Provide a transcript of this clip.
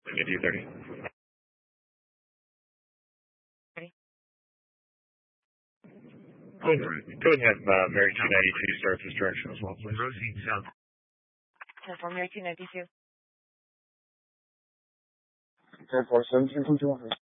230. Ready? Go ahead and have Mary 292 start this direction as well, please. Proceed south. 10-4, Mary 292. 10-4, 17 from 200.